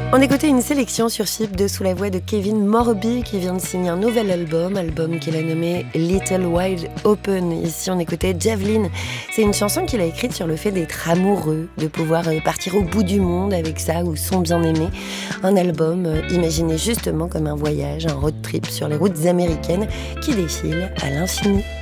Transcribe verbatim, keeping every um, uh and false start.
On écoutait une sélection sur Chip de Sous la voix de Kevin Morby qui vient de signer un nouvel album, album qu'il a nommé Little Wide Open. Ici on écoutait Javelin. C'est une chanson qu'il a écrite sur le fait d'être amoureux, de pouvoir partir au bout du monde avec sa ou son bien-aimé. Un album imaginé justement comme un voyage, un road trip sur les routes américaines qui défile à l'infini.